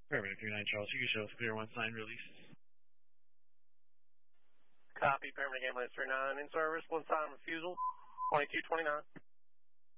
Paramedic 39 Charles, you can show us clear one sign release. Copy, Paramedic Ambulance 39 in service, one sign refusal, 2229.